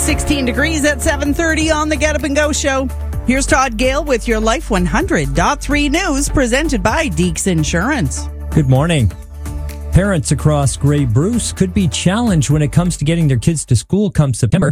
16 degrees at 7:30 on the Get Up and Go show. Here's Todd Gale with your Life 100.3 news presented by Deeks Insurance. Good morning. Parents across Grey Bruce could be challenged when it comes to getting their kids to school come September.